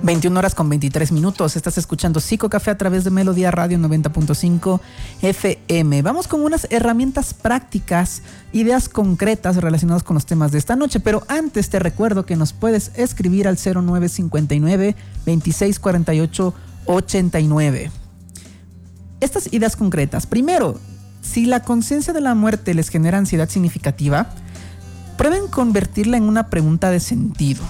21 horas con 23 minutos. Estás escuchando Psicocafé a través de Melodía Radio 90.5 FM. Vamos con unas herramientas prácticas, ideas concretas relacionadas con los temas de esta noche. Pero antes te recuerdo que nos puedes escribir al 0959 2648 89. Estas ideas concretas. Primero, si la conciencia de la muerte les genera ansiedad significativa, prueben convertirla en una pregunta de sentido.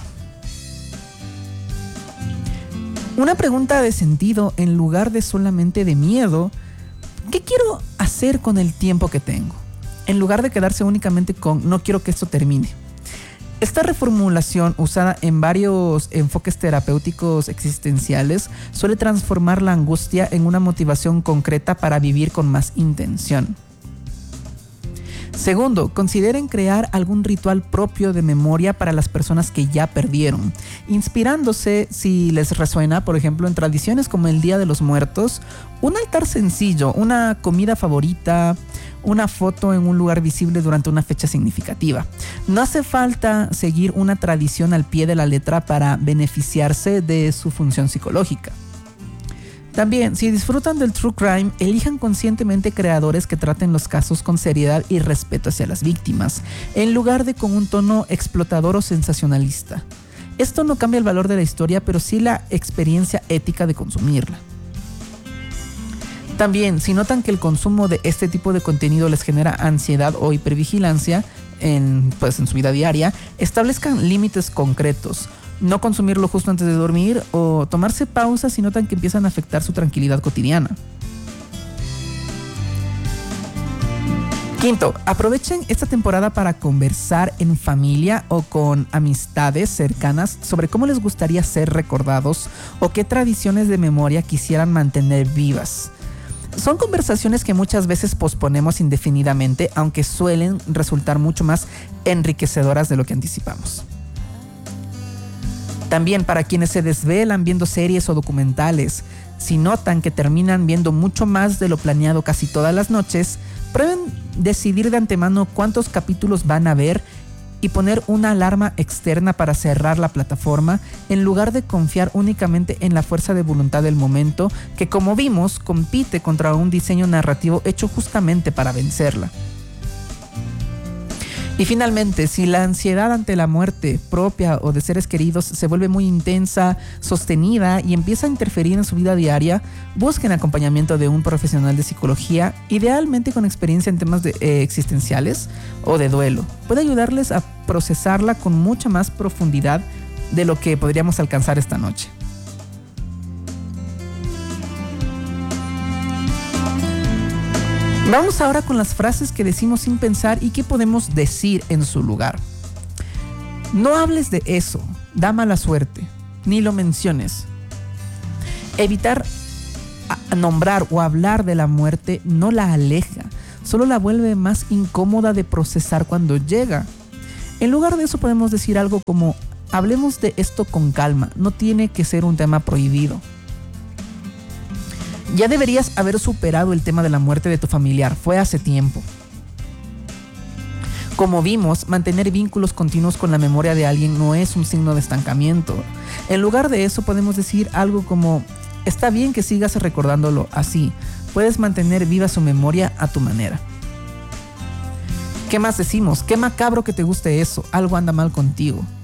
Una pregunta de sentido en lugar de solamente de miedo. ¿Qué quiero hacer con el tiempo que tengo? En lugar de quedarse únicamente con no quiero que esto termine. Esta reformulación, usada en varios enfoques terapéuticos existenciales, suele transformar la angustia en una motivación concreta para vivir con más intención. Segundo, consideren crear algún ritual propio de memoria para las personas que ya perdieron, inspirándose, si les resuena, por ejemplo, en tradiciones como el Día de los Muertos, un altar sencillo, una comida favorita, una foto en un lugar visible durante una fecha significativa. No hace falta seguir una tradición al pie de la letra para beneficiarse de su función psicológica. También, si disfrutan del true crime, elijan conscientemente creadores que traten los casos con seriedad y respeto hacia las víctimas, en lugar de con un tono explotador o sensacionalista. Esto no cambia el valor de la historia, pero sí la experiencia ética de consumirla. También, si notan que el consumo de este tipo de contenido les genera ansiedad o hipervigilancia en su vida diaria, establezcan límites concretos. No consumirlo justo antes de dormir o tomarse pausas si notan que empiezan a afectar su tranquilidad cotidiana. Quinto, aprovechen esta temporada para conversar en familia o con amistades cercanas sobre cómo les gustaría ser recordados o qué tradiciones de memoria quisieran mantener vivas. Son conversaciones que muchas veces posponemos indefinidamente, aunque suelen resultar mucho más enriquecedoras de lo que anticipamos. También para quienes se desvelan viendo series o documentales, si notan que terminan viendo mucho más de lo planeado casi todas las noches, prueben decidir de antemano cuántos capítulos van a ver y poner una alarma externa para cerrar la plataforma en lugar de confiar únicamente en la fuerza de voluntad del momento que, como vimos, compite contra un diseño narrativo hecho justamente para vencerla. Y finalmente, si la ansiedad ante la muerte propia o de seres queridos se vuelve muy intensa, sostenida y empieza a interferir en su vida diaria, busquen acompañamiento de un profesional de psicología, idealmente con experiencia en temas existenciales o de duelo. Puede ayudarles a procesarla con mucha más profundidad de lo que podríamos alcanzar esta noche. Vamos ahora con las frases que decimos sin pensar y qué podemos decir en su lugar. No hables de eso, da mala suerte, ni lo menciones. Evitar nombrar o hablar de la muerte no la aleja, solo la vuelve más incómoda de procesar cuando llega. En lugar de eso podemos decir algo como: hablemos de esto con calma, no tiene que ser un tema prohibido. Ya deberías haber superado el tema de la muerte de tu familiar, fue hace tiempo. Como vimos, mantener vínculos continuos con la memoria de alguien no es un signo de estancamiento. En lugar de eso podemos decir algo como: está bien que sigas recordándolo así, puedes mantener viva su memoria a tu manera. ¿Qué más decimos? Qué macabro que te guste eso, algo anda mal contigo.